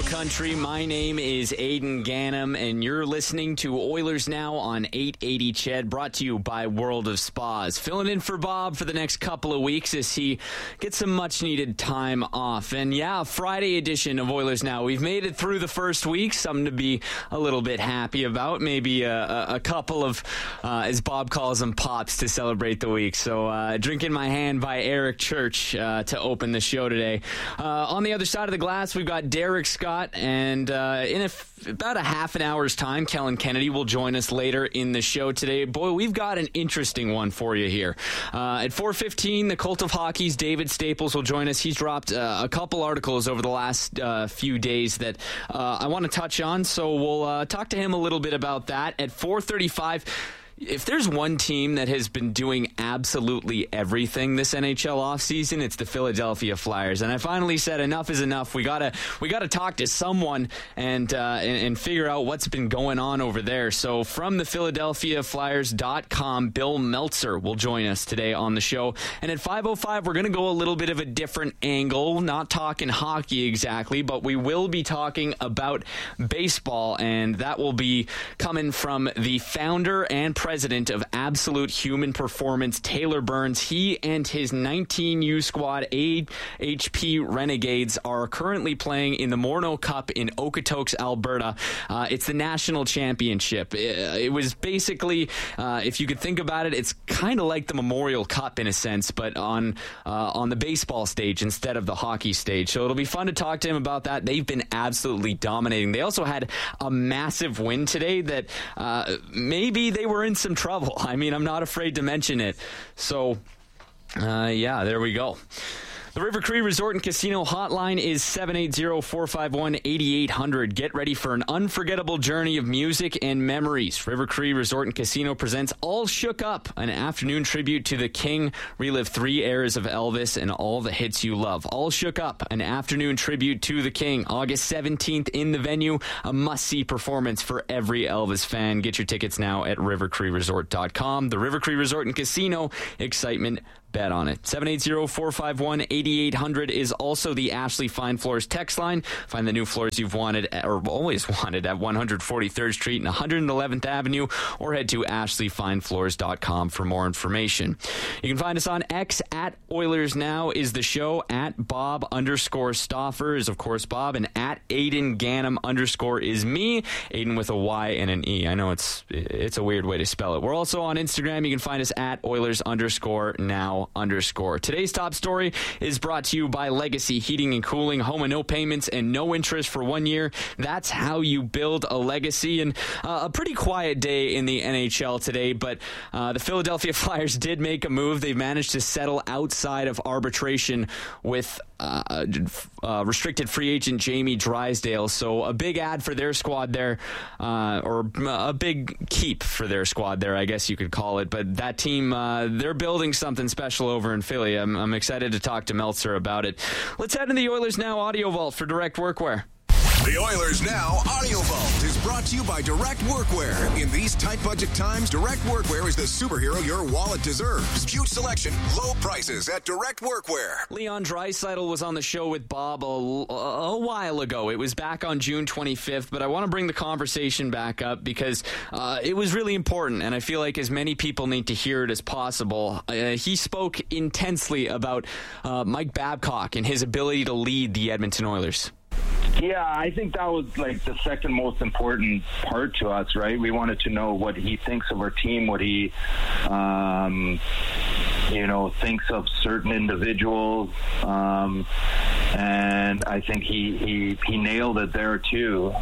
Country. My name is Aiden Ganem, and you're listening to Oilers Now on 880 CHED, brought to you by World of Spas. Filling in for Bob for the next couple of weeks as he gets some much-needed time off. And yeah, Friday edition of Oilers Now. We've made it through the first week, something to be a little bit happy about. Maybe a couple of, as Bob calls them, pops to celebrate the week. So Drink in My Hand by Eric Church to open the show today. On the other side of the glass, we've got Derek Scott, and in about a half an hour's time, Kellen Kennedy will join us later in the show today. Boy, we've got an interesting one for you here. At 4:15, the Cult of Hockey's David Staples will join us. He's dropped a couple articles over the last few days that I want to touch on, so we'll talk to him a little bit about that. At 4:35, if there's one team that has been doing absolutely everything this NHL offseason, it's the Philadelphia Flyers. And I finally said enough is enough. We gotta talk to someone and figure out what's been going on over there. So from the PhiladelphiaFlyers.com, Bill Meltzer will join us today on the show. And at 5:05, we're going to go a little bit of a different angle, not talking hockey exactly, but we will be talking about baseball, and that will be coming from the founder and president of Absolute Human Performance, Taylor Burns. He and his 19U squad, AHP Renegades, are currently playing in the Morneau Cup in Okotoks, Alberta. It's the national championship. It was basically, if you could think about it, it's kind of like the Memorial Cup in a sense, but on the baseball stage instead of the hockey stage. So it'll be fun to talk to him about that. They've been absolutely dominating. They also had a massive win today that maybe they were in some trouble. I mean, I'm not afraid to mention it. So, yeah, there we go. The River Cree Resort and Casino hotline is 780-451-8800. Get ready for an unforgettable journey of music and memories. River Cree Resort and Casino presents All Shook Up, an afternoon tribute to the King. Relive 3 eras of Elvis and all the hits you love. All Shook Up, an afternoon tribute to the King. August 17th in the venue. A must-see performance for every Elvis fan. Get your tickets now at rivercreeresort.com. The River Cree Resort and Casino. Excitement. Bet on it. 780-451-8800 is also the Ashley Fine Floors text line. Find the new floors you've wanted or always wanted at 143rd Street and 111th Avenue, or head to ashleyfinefloors.com for more information. You can find us on X at Oilers Now is the show, at Bob_Stauffer is of course Bob, and at Aiden Ganem _ is me. Aiden with a Y and an E. I know it's a weird way to spell it. We're also on Instagram. You can find us at Oilers_Now_. Today's top story is brought to you by Legacy Heating and Cooling. Home and no payments and no interest for 1 year. That's how you build a legacy. And a pretty quiet day in the NHL today, but the Philadelphia Flyers did make a move. They've managed to settle outside of arbitration with restricted free agent Jamie Drysdale. So a big ad for their squad there, or a big keep for their squad there, I guess you could call it. But that team, they're building something special over in Philly. I'm excited to talk to Meltzer about it. Let's head to the Oilers Now Audio Vault for Direct Workwear. The Oilers Now Audio Vault is brought to you by Direct Workwear. In these tight budget times, Direct Workwear is the superhero your wallet deserves. Huge selection, low prices at Direct Workwear. Leon Draisaitl was on the show with Bob a while ago. It was back on June 25th, but I want to bring the conversation back up because it was really important, and I feel like as many people need to hear it as possible. He spoke intensely about Mike Babcock and his ability to lead the Edmonton Oilers. Yeah, I think that was like the second most important part to us, right? We wanted to know what he thinks of our team, what he, thinks of certain individuals, and I think he nailed it there too.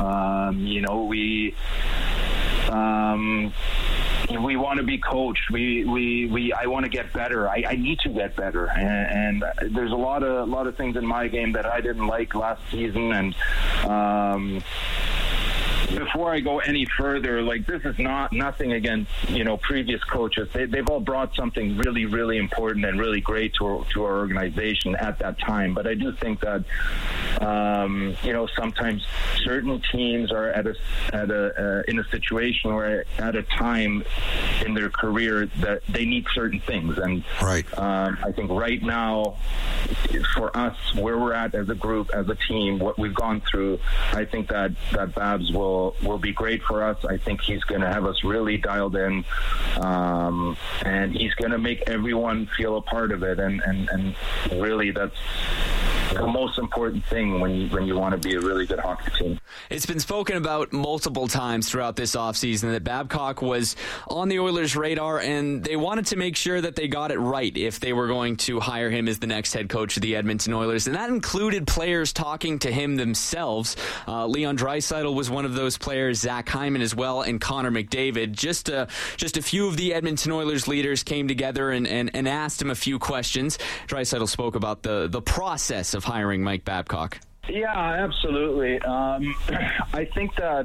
We want to be coached. I want to get better. I need to get better. And there's a lot of things in my game that I didn't like last season. And before I go any further, like, this is nothing against, previous coaches. They've all brought something really, really important and really great to our organization at that time. But I do think that, sometimes certain teams are in a situation where at a time in their career that they need certain things. And right. I think right now, for us, where we're at as a group, as a team, what we've gone through, I think that Babs will be great for us. I think he's going to have us really dialed in, and he's going to make everyone feel a part of it. And really, that's the most important thing when you want to be a really good hockey team. It's been spoken about multiple times throughout this offseason that Babcock was on the Oilers' radar, and they wanted to make sure that they got it right if they were going to hire him as the next head coach of the Edmonton Oilers, and that included players talking to him themselves. Leon Draisaitl was one of those players, Zach Hyman as well, and Connor McDavid. Just a few of the Edmonton Oilers leaders came together and asked him a few questions. Draisaitl spoke about the process of hiring Mike Babcock. Yeah, absolutely. I think that,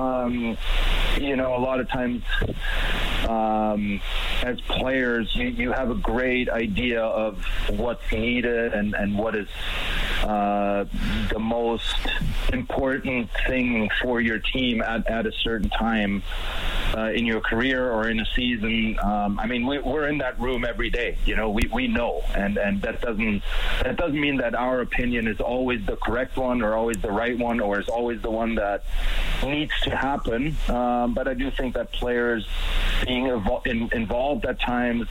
a lot of times as players, you have a great idea of what's needed and what is the most important thing for your team at a certain time in your career or in a season. We're in that room every day. We know, and that doesn't mean that our opinion is always the correct one or always the right one or is always the one that needs to happen. But I do think that players being involved at times,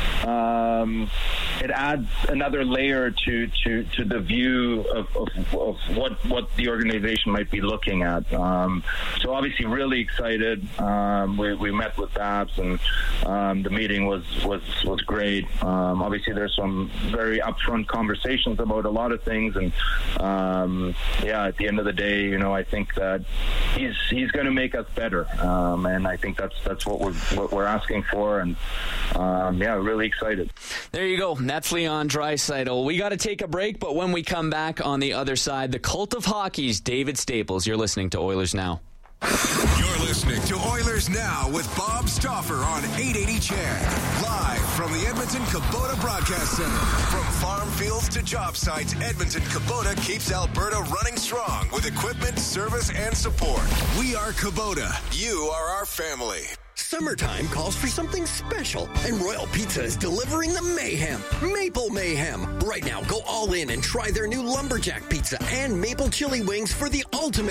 it adds another layer to the view of what the organization might be looking at. So obviously really excited. We met with Babs, and the meeting was great. Obviously there's some very upfront conversations about a lot of things, and at the end of the day, I think that he's going to make us better, and I think that's what we're asking for, and really excited. There you go. That's Leon Draisaitl. We got to take a break, but when we come back on the other side, the cult of hockey's David Staples. You're listening to Oilers Now. You're listening to Oilers Now with Bob Stauffer on 880 CHED. Live from the Edmonton Kubota Broadcast Center. From farm fields to job sites, Edmonton Kubota keeps Alberta running strong with equipment, service, and support. We are Kubota. You are our family. Summertime calls for something special, and Royal Pizza is delivering the mayhem. Maple Mayhem. Right now, go all in and try their new Lumberjack Pizza and Maple Chili Wings for the ultimate